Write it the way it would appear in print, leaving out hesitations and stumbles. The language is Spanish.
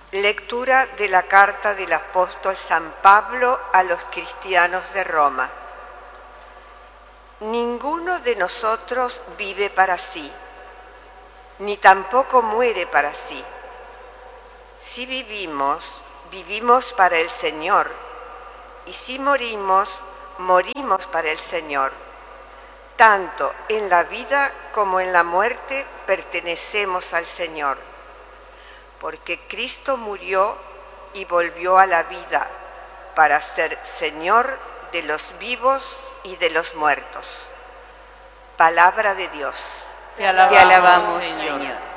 Lectura de la carta del apóstol San Pablo a los cristianos de Roma. Ninguno de nosotros vive para sí, ni tampoco muere para sí. Si vivimos, vivimos para el Señor, y si morimos, morimos para el Señor. Tanto en la vida como en la muerte pertenecemos al Señor. Porque Cristo murió y volvió a la vida para ser Señor de los vivos y de los muertos. Palabra de Dios. Te alabamos, Señor.